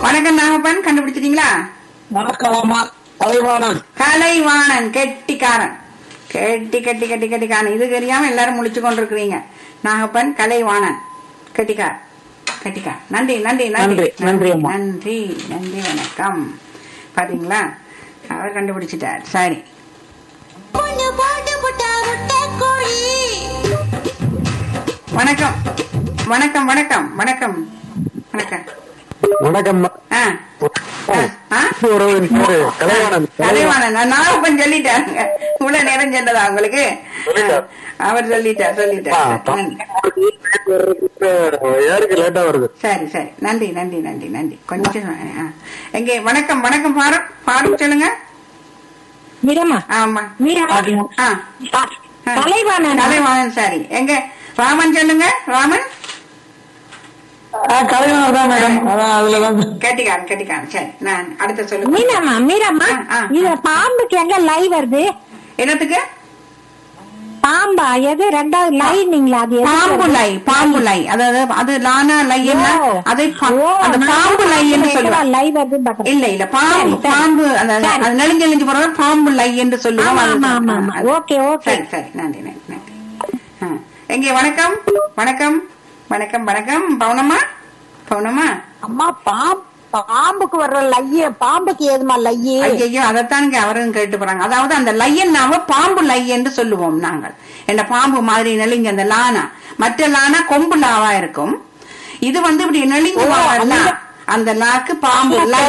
வணக்கம் நாகப்பன், கண்டுபிடிச்சிட்டீங்களா? வணக்கம் கலைவாணன். கலைவாணன், கெட்டிக்காரன். கெட்டிக்காரன். இது தெரியாம எல்லாரும் முழிச்சு கொண்டிருக்கிறீங்க. நாகப்பன், கலைவாணன், கெட்டிக்கார். நன்றி நன்றி நன்றி நன்றி அம்மா. நன்றி நன்றி, வணக்கம். பாத்தீங்களா, அவர் கண்டுபிடிச்சிட்டார். சரி, வணக்கம் வணக்கம் வணக்கம் வணக்கம் வணக்கம். வணக்கம். ஆ உறவின் பேரு கலைவாணன். கலைவாணன், நாகப்பன் சொல்லிட்டாருங்க. இவ்வளவு நேரம் சொன்னதா உங்களுக்கு? அவர் சொல்லிட்டார். யாருக்கு லேட்டா வருது? சரி சரி, நன்றி நன்றி நன்றி நன்றி. கொஞ்சம் எங்கே வணக்கம் வணக்கம் பாருங்க சொல்லுங்க. மீரம்மா. ஆமா, கலைவாணன். சரி, எங்க ராமன் சொல்லுங்க. ராமன் கலைவாணன் தான் மேடம். அதான் அதுலதான் கெட்டிக்காரன். சரி, நான் அடுத்த சொல்லுங்க. மீரம்மா இது பாம்புக்கு எங்க லை வருது? என்னத்துக்கு பாம்பா? எது ரெண்டாவது லைனீங்களா? அது பாம்பு லை. அதாவது அது லானா லை என்ன, அதை அந்த பாம்பு லை என்று சொல்லுவோம். லை வருது இல்ல பாம்பு அது நெளிஞ்சு போறது பாம்பு லை என்று சொல்லுவோம். Okay okay. சரி, நன்றி நன்றி நன்றி. எங்கே வணக்கம் வணக்கம் வணக்கம் வணக்கம். பவுனம்மா. அம்மா பாம்புக்கு வர்ற லைய, பாம்புக்கு ஏதுமா லையே? ஐயோ, அதைத்தான் அவரும் கேட்டு போறாங்க. அதாவது அந்த லையன்னாவ பாம்பு லை என்று சொல்லுவோம் நாங்கள். என்ன பாம்பு மாதிரி நெளிஞ்ச அந்த லானா, மற்ற லானா கொம்பு லாவா இருக்கும். இது இப்படி நெளிஞ்சு அந்த லாக்கு பாம்பு லை.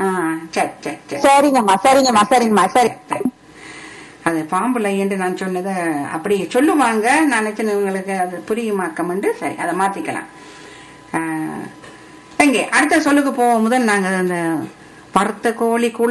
சரிங்கம்மா. சரி. அது பாம்பு லை என்று நான் சொன்னதை அப்படி சொல்லுவாங்க. நான் நினைச்சேன் உங்களுக்கு அது புரியுமாக்கம். சரி, அதை மாத்திக்கலாம். எங்கே அடுத்த சொல்லுக்கு போவோம். முதல் நாங்க அந்த பருத்த கோழி